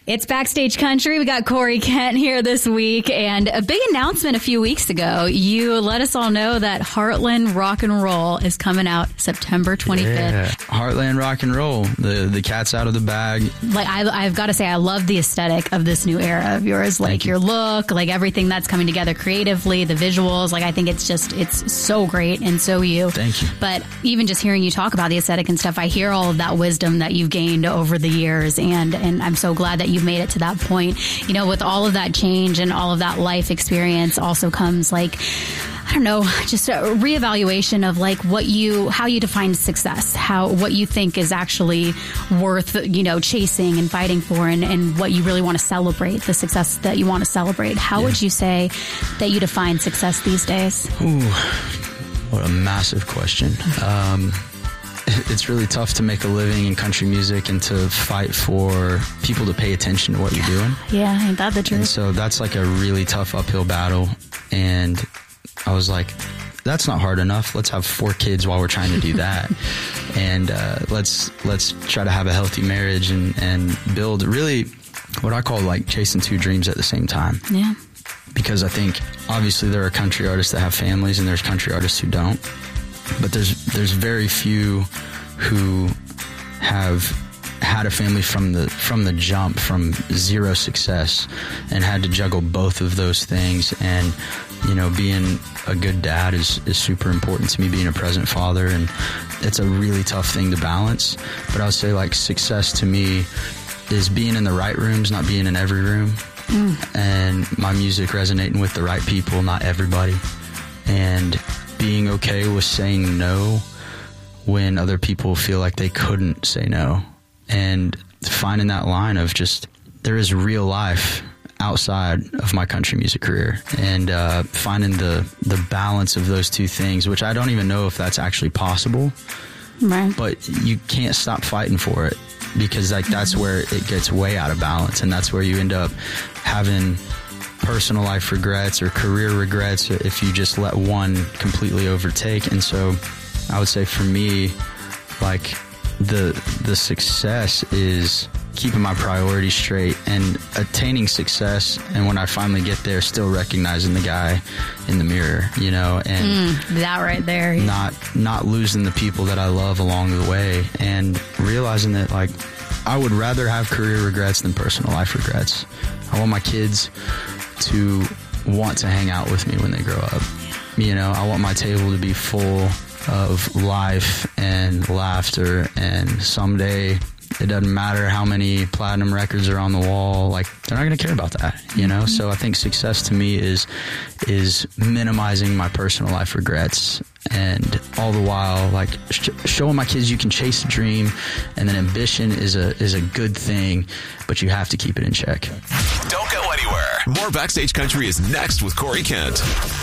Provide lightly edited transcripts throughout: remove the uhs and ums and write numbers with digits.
It's Backstage Country. We got Corey Kent here this week, and a big announcement a few weeks ago. You let us all know that Heartland Rock and Roll is coming out September 25th. Yeah, Heartland Rock and Roll. The cat's out of the bag. Like I've got to say, I love the aesthetic of this new era of yours. Like your look, like everything that's coming together creatively, the visuals. Like I think it's so great and so you. Thank you. But even just hearing you talk about the aesthetic and stuff, I hear all of that wisdom that you've gained over the years, and I'm so glad that you've made it to that point. You know, with all of that change and all of that life experience also comes like, I don't know, just a reevaluation of like how you define success, what you think is actually worth, chasing and fighting for, and what you really want to celebrate, the success that you want to celebrate. How would you say that you define success these days? Ooh, what a massive question. It's really tough to make a living in country music and to fight for people to pay attention to what you're doing. Yeah, ain't that the truth? And so that's like a really tough uphill battle. And I was like, that's not hard enough. Let's have 4 kids while we're trying to do that. And let's try to have a healthy marriage and build really what I call like chasing 2 dreams at the same time. Yeah. Because I think obviously there are country artists that have families and there's country artists who don't. But there's very few who have had a family from the jump, from zero success, and had to juggle both of those things. And being a good dad is super important to me, being a present father, and it's a really tough thing to balance. But I would say like success to me is being in the right rooms, not being in every room, and my music resonating with the right people, not everybody, and being okay with saying no when other people feel like they couldn't say no, and finding that line of just, there is real life outside of my country music career, and finding the balance of those 2 things, which I don't even know if that's actually possible. Right. But you can't stop fighting for it, because like that's where it gets way out of balance, and that's where you end up having personal life regrets or career regrets if you just let one completely overtake. And so I would say for me, like the success is keeping my priorities straight and attaining success, and when I finally get there, still recognizing the guy in the mirror, and that right there, not losing the people that I love along the way, and realizing that like I would rather have career regrets than personal life regrets. I want my kids to want to hang out with me when they grow up. I want my table to be full of life and laughter, and someday it doesn't matter how many platinum records are on the wall, like they're not going to care about that, So I think success to me is minimizing my personal life regrets, and all the while like showing my kids you can chase a dream, and then ambition is a good thing, but you have to keep it in check. Don't go anywhere. More Backstage Country is next with Corey Kent.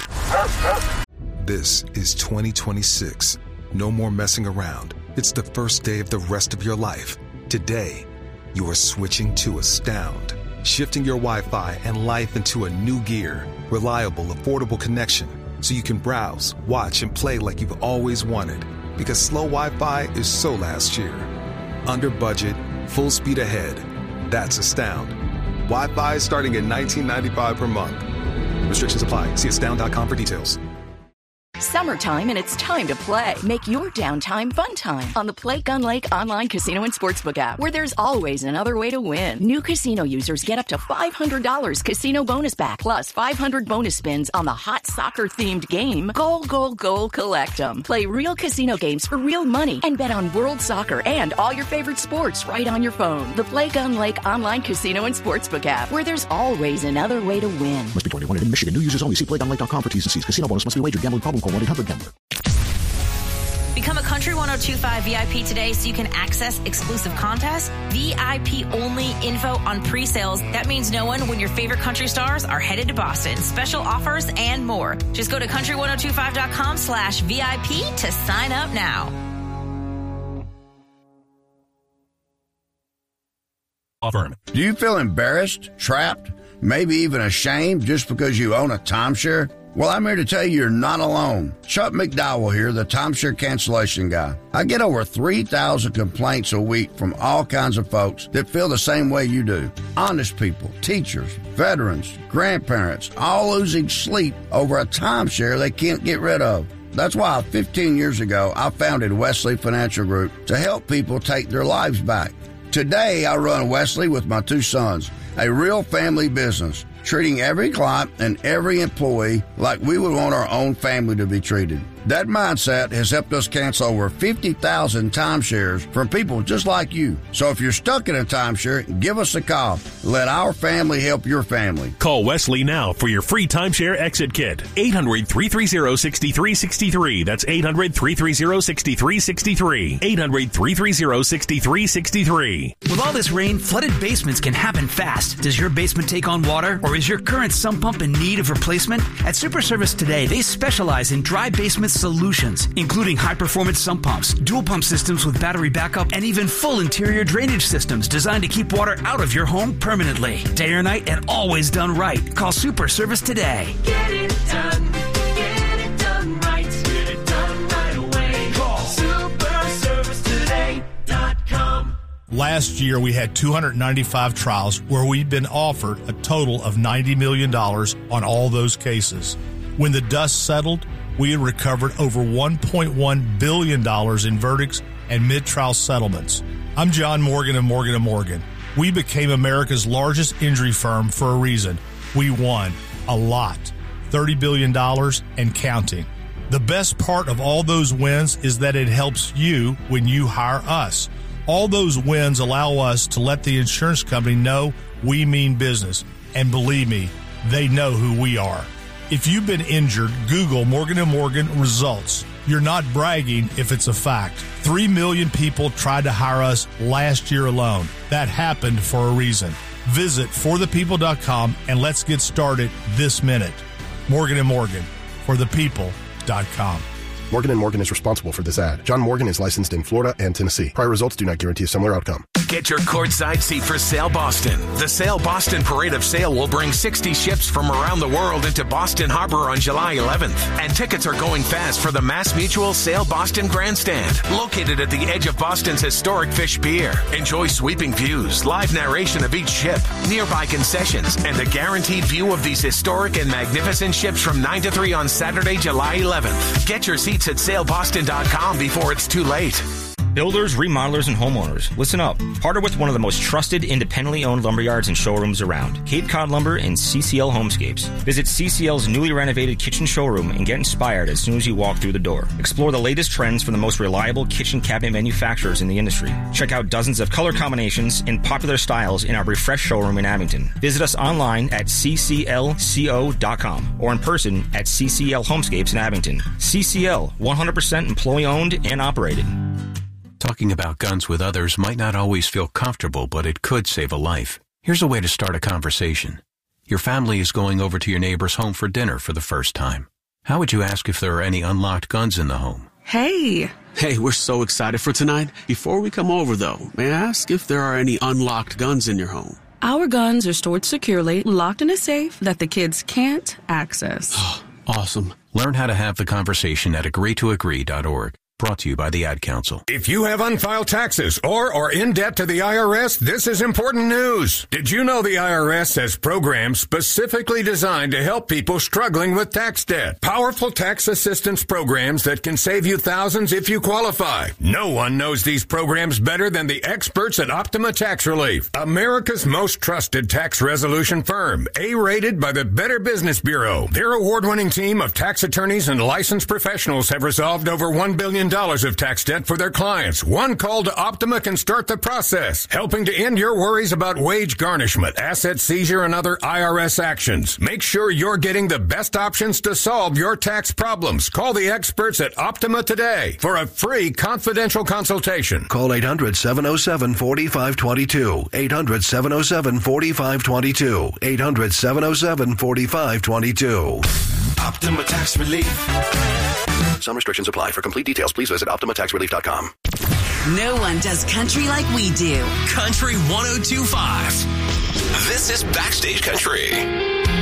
This is 2026. No more messing around. It's the first day of the rest of your life. Today, you are switching to Astound, shifting your Wi-Fi and life into a new gear. Reliable, affordable connection, so you can browse, watch, and play like you've always wanted. Because slow Wi-Fi is so last year. Under budget, full speed ahead. That's Astound. Wi-Fi starting at $19.95 per month. Restrictions apply. See astound.com for details. Summertime, and it's time to play. Make your downtime fun time on the Play Gun Lake online casino and sportsbook app, where there's always another way to win. New casino users get up to $500 casino bonus back, plus 500 bonus spins on the hot soccer-themed game, Goal, Goal, Goal, Collect 'em. Play real casino games for real money and bet on world soccer and all your favorite sports right on your phone. The Play Gun Lake online casino and sportsbook app, where there's always another way to win. Must be 21 in Michigan. New users only. See playgunlake.com for T's and C's. Casino bonus must be wagered. Gambling problem? Call 1-800-GAMBLER. Become a Country 102.5 VIP today so you can access exclusive contests, VIP only info on pre-sales. That means knowing when your favorite country stars are headed to Boston, special offers, and more. Just go to country1025.com/VIP to sign up now. Do you feel embarrassed, trapped, maybe even ashamed just because you own a timeshare? Well, I'm here to tell you you're not alone. Chuck McDowell here, the timeshare cancellation guy. I get over 3,000 complaints a week from all kinds of folks that feel the same way you do. Honest people, teachers, veterans, grandparents, all losing sleep over a timeshare they can't get rid of. That's why 15 years ago, I founded Wesley Financial Group to help people take their lives back. Today, I run Wesley with my 2 sons, a real family business, treating every client and every employee like we would want our own family to be treated. That mindset has helped us cancel over 50,000 timeshares from people just like you. So if you're stuck in a timeshare, give us a call. Let our family help your family. Call Wesley now for your free timeshare exit kit. 800-330-6363. That's 800-330-6363. 800-330-6363. With all this rain, flooded basements can happen fast. Does your basement take on water, or is your current sump pump in need of replacement? At Super Service Today, they specialize in dry basement solutions, including high-performance sump pumps, dual pump systems with battery backup, and even full interior drainage systems designed to keep water out of your home permanently. Day or night, and always done right. Call Super Service today. Get it done. Get it done right. Get it done right away. Call superservicetoday.com. Last year, we had 295 trials where we'd been offered a total of $90 million on all those cases. When the dust settled, we had recovered over $1.1 billion in verdicts and mid-trial settlements. I'm John Morgan of Morgan & Morgan. We became America's largest injury firm for a reason. We won a lot, $30 billion and counting. The best part of all those wins is that it helps you when you hire us. All those wins allow us to let the insurance company know we mean business. And believe me, they know who we are. If you've been injured, Google Morgan & Morgan results. You're not bragging if it's a fact. 3 million people tried to hire us last year alone. That happened for a reason. Visit forthepeople.com and let's get started this minute. Morgan & Morgan, forthepeople.com. Morgan & Morgan is responsible for this ad. John Morgan is licensed in Florida and Tennessee. Prior results do not guarantee a similar outcome. Get your courtside seat for Sail Boston. The Sail Boston Parade of Sail will bring 60 ships from around the world into Boston Harbor on July 11th. And tickets are going fast for the Mass Mutual Sail Boston Grandstand, located at the edge of Boston's historic Fish Pier. Enjoy sweeping views, live narration of each ship, nearby concessions, and a guaranteed view of these historic and magnificent ships from 9 to 3 on Saturday, July 11th. Get your seats at sailboston.com before it's too late. Builders, remodelers, and homeowners, listen up. Partner with one of the most trusted, independently owned lumberyards and showrooms around, Cape Cod Lumber and CCL Homescapes. Visit CCL's newly renovated kitchen showroom and get inspired as soon as you walk through the door. Explore the latest trends from the most reliable kitchen cabinet manufacturers in the industry. Check out dozens of color combinations and popular styles in our refreshed showroom in Abington. Visit us online at cclco.com or in person at CCL Homescapes in Abington. CCL, 100% employee-owned and operated. Talking about guns with others might not always feel comfortable, but it could save a life. Here's a way to start a conversation. Your family is going over to your neighbor's home for dinner for the first time. How would you ask if there are any unlocked guns in the home? Hey, we're so excited for tonight. Before we come over, though, may I ask if there are any unlocked guns in your home? Our guns are stored securely, locked in a safe that the kids can't access. Awesome. Learn how to have the conversation at agreetoagree.org. Brought to you by the Ad Council. If you have unfiled taxes or are in debt to the IRS, this is important news. Did you know the IRS has programs specifically designed to help people struggling with tax debt? Powerful tax assistance programs that can save you thousands if you qualify. No one knows these programs better than the experts at Optima Tax Relief, America's most trusted tax resolution firm, A-rated by the Better Business Bureau. Their award-winning team of tax attorneys and licensed professionals have resolved over $1 billion of tax debt for their clients. One call to Optima can start the process, helping to end your worries about wage garnishment, asset seizure, and other IRS actions. Make sure you're getting the best options to solve your tax problems. Call the experts at Optima today for a free confidential consultation. Call 800-707-4522. 800-707-4522. 800-707-4522. Optima Tax Relief. Some restrictions apply. For complete details, please visit OptimaTaxRelief.com. No one does country like we do. Country 102.5. This is Backstage Country.